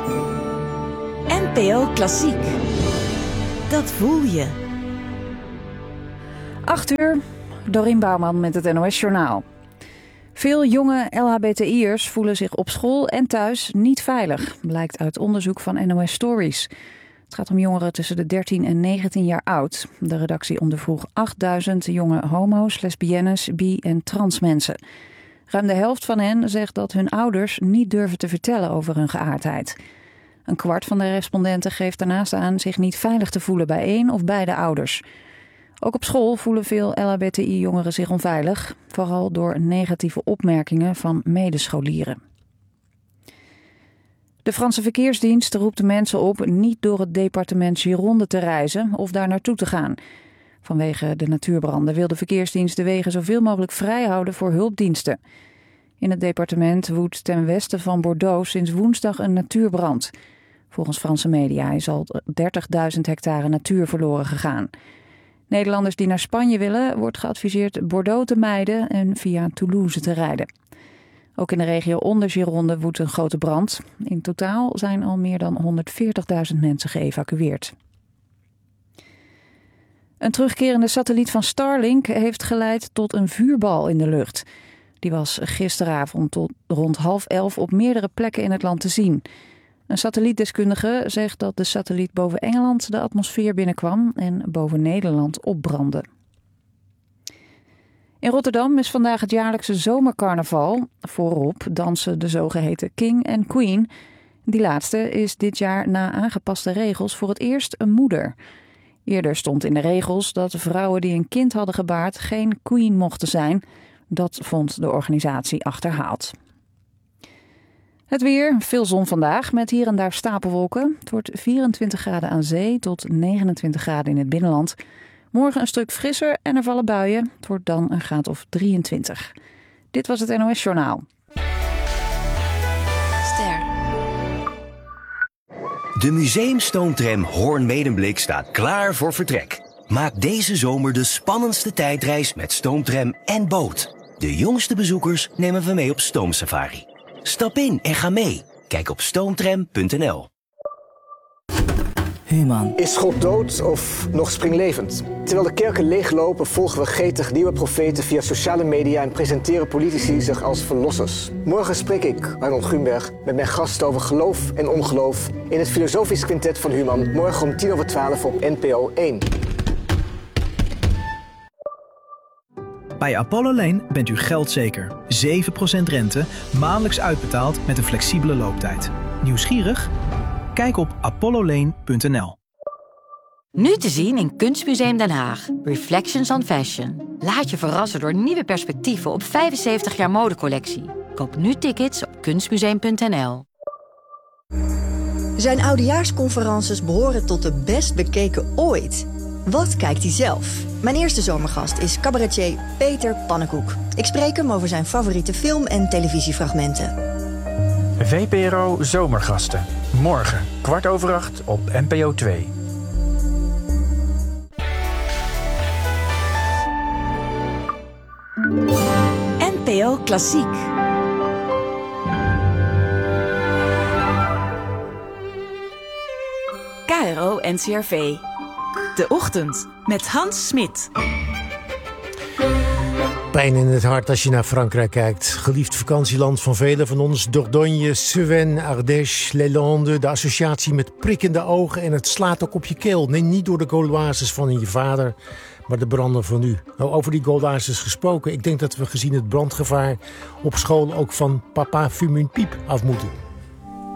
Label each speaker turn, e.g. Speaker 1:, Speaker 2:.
Speaker 1: NPO Klassiek. Dat voel je.
Speaker 2: 8:00, Dorien Bouwman met het NOS-journaal. Veel jonge LHBTI'ers voelen zich op school en thuis niet veilig, blijkt uit onderzoek van NOS Stories. Het gaat om jongeren tussen de 13 en 19 jaar oud. De redactie ondervroeg 8000 jonge homo's, lesbiennes, bi- en transmensen. Ruim de helft van hen zegt dat hun ouders niet durven te vertellen over hun geaardheid. 1/4 van de respondenten geeft daarnaast aan zich niet veilig te voelen bij één of beide ouders. Ook op school voelen veel LHBTI-jongeren zich onveilig, vooral door negatieve opmerkingen van medescholieren. De Franse verkeersdienst roept de mensen op niet door het departement Gironde te reizen of daar naartoe te gaan. Vanwege de natuurbranden wil de verkeersdienst de wegen zoveel mogelijk vrij houden voor hulpdiensten. In het departement woedt ten westen van Bordeaux sinds woensdag een natuurbrand. Volgens Franse media is al 30.000 hectare natuur verloren gegaan. Nederlanders die naar Spanje willen, wordt geadviseerd Bordeaux te mijden en via Toulouse te rijden. Ook in de regio onder Gironde woedt een grote brand. In totaal zijn al meer dan 140.000 mensen geëvacueerd. Een terugkerende satelliet van Starlink heeft geleid tot een vuurbal in de lucht. Die was gisteravond tot rond 10:30 op meerdere plekken in het land te zien. Een satellietdeskundige zegt dat de satelliet boven Engeland de atmosfeer binnenkwam en boven Nederland opbrandde. In Rotterdam is vandaag het jaarlijkse zomercarnaval. Voorop dansen de zogeheten King en Queen. Die laatste is dit jaar na aangepaste regels voor het eerst een moeder. Eerder stond in de regels dat vrouwen die een kind hadden gebaard geen queen mochten zijn. Dat vond de organisatie achterhaald. Het weer, veel zon vandaag met hier en daar stapelwolken. Het wordt 24 graden aan zee tot 29 graden in het binnenland. Morgen een stuk frisser en er vallen buien. Het wordt dan een graad of 23. Dit was het NOS Journaal.
Speaker 1: Ster.
Speaker 3: De museumstoomtram Hoorn-Medemblik staat klaar voor vertrek. Maak deze zomer de spannendste tijdreis met stoomtram en boot. De jongste bezoekers nemen we mee op stoomsafari. Stap in en ga mee. Kijk op stoomtram.nl.
Speaker 4: Human.
Speaker 5: Is God dood of nog springlevend? Terwijl de kerken leeglopen, volgen we gretig nieuwe profeten via sociale media en presenteren politici zich als verlossers. Morgen spreek ik, Arnold Grunberg, met mijn gasten over geloof en ongeloof in het filosofisch quintet van Human. Morgen om 10:12 op NPO 1.
Speaker 4: Bij Apollo Lane bent u geldzeker. 7% rente, maandelijks uitbetaald met een flexibele looptijd. Nieuwsgierig? Kijk op apollolane.nl.
Speaker 6: Nu te zien in Kunstmuseum Den Haag. Reflections on Fashion. Laat je verrassen door nieuwe perspectieven op 75 jaar modecollectie. Koop nu tickets op kunstmuseum.nl.
Speaker 7: Zijn oudejaarsconferences behoren tot de best bekeken ooit. Wat kijkt hij zelf? Mijn eerste zomergast is cabaretier Peter Pannenkoek. Ik spreek hem over zijn favoriete film- en televisiefragmenten.
Speaker 8: VPRO Zomergasten. Morgen, 7:15 op NPO 2.
Speaker 1: NPO Klassiek. KRO NCRV. De Ochtend met Hans Smit.
Speaker 9: Pijn in het hart als je naar Frankrijk kijkt. Geliefd vakantieland van velen van ons. Dordogne, Cevennes, Ardèche, Les Landes. De associatie met prikkende ogen en het slaat ook op je keel. Nee, niet door de Gauloises van je vader, maar de branden van nu. Nou, over die Gauloises gesproken. Ik denk dat we gezien het brandgevaar op school ook van papa fume une pipe af moeten.